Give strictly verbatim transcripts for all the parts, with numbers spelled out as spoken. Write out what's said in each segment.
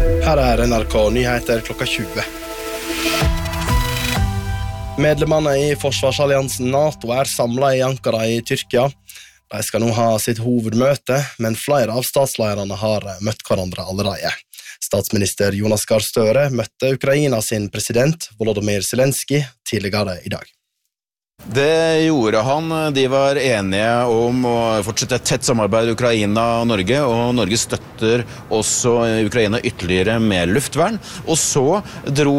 Her er N R K Nyheter klokka tjue. Medlemmene i forsvarsalliansen NATO er samlet i Ankara i Tyrkia. De skal nå ha sitt hovedmøte, men flere av statslederne har møtt hverandre allerede. Statsminister Jonas Gahr Støre møtte Ukraina sin president Volodymyr Zelensky tidligere i dag. Det gjorde han. De var enige om å fortsette et tett samarbeid i Ukraina og Norge, og Norge støtter også Ukraina ytterligere med luftvern. Og så dro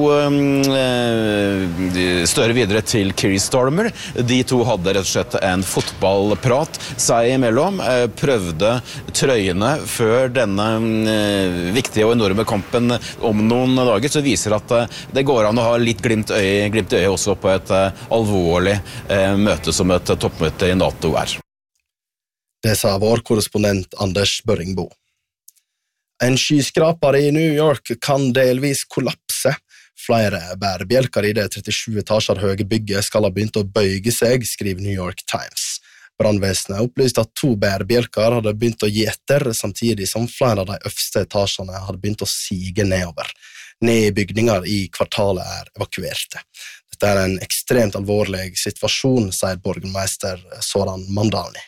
eh, Støre videre til Keir Starmer. De to hadde rett og slett en fotballprat seg imellom, eh, prøvde trøyene før denne eh, viktige og enorme kampen om noen dager, så viser at eh, det går an å ha litt glimt i øyet, glimt i øyet også på et eh, alvorlig møte som et toppmøte i NATO er. Det sa vår korrespondent Anders Børringbo. En skyskraper i New York kan delvis kollapse. Flere bærebjelker i det trettisju etasjer høye bygget skal ha begynt å bøyge seg, skriver New York Times. Brandvesenet opplyste at to bærebjelker hadde begynt å gi etter, samtidig som flere av de øverste etasjene hadde begynt å sige nedover. Ned i bygninger i kvartalet er evakuerte. Dette er en ekstremt alvorlig situasjon, sier borgermeister Zoran Mandani.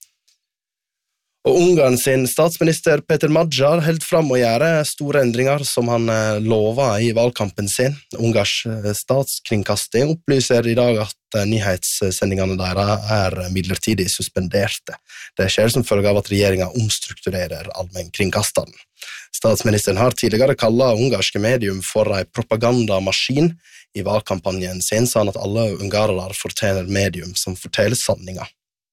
Og Ungarn sin statsminister Peter Magyar helt fram å gjøre store endringer som han lovet i valgkampen sin. Ungars statskringkasting opplyser i dag at nyhetssendingene deres er midlertidig suspenderte. Det skjer som følge av at regjeringen omstrukturerer allmennkringkasteren. Statsministeren har tidligere kallet ungarske medium for en propagandamaskin. I valgkampanjen sin sa han at alle ungarere fortjener medium som forteller sanninga.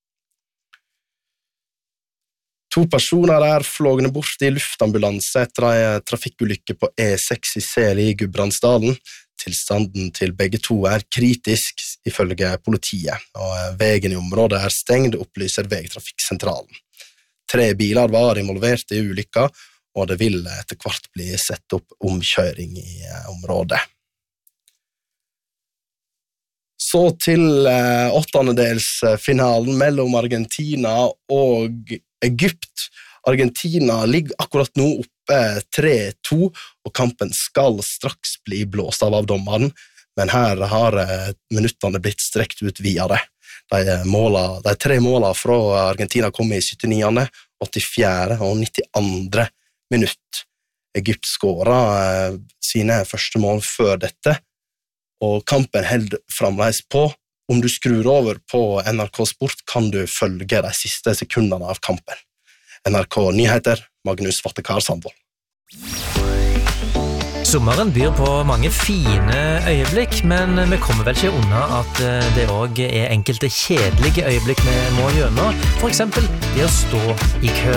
To personer er flågne bort i luftambulanse etter en trafikkulykke på E seks i Sel i Gudbrandsdalen. Tilstanden til begge to er kritisk, ifølge politiet, og veien i området er stengt, opplyser Vegtrafikksentralen. Tre biler var involvert i ulykka, og det vil etter hvert bli sett opp omkjøring i området. Så til eh, åttendedelsfinalen mellom Argentina og Egypt. Argentina ligger akkurat nå oppe tre to, og kampen skal straks bli blåst av av dommeren, men her har eh, minuttene blitt strekt ut videre. De, måla, de tre målene fra Argentina kom i syttiniende, åttifjerde og nittiandre minutt. Egypt skåret eh, sine første mål før dette, og kampen held fremdeles på. Om du skrur over på N R K Sport, kan du følge de siste sekundene av kampen. N R K Nyheter, Magnus Vattekar Sandvold. Sommeren byr på mange fine øyeblikk, men vi kommer vel ikke unna at det også er enkelte kjedelige øyeblikk vi må gjøre. For eksempel det å stå i kø.